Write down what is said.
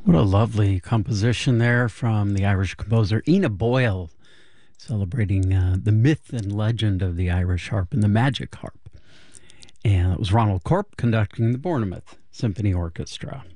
What a lovely composition there from the Irish composer Ina Boyle, celebrating the myth and legend of the Irish harp and the magic harp. And it was Ronald Corp conducting the Bournemouth Symphony Orchestra.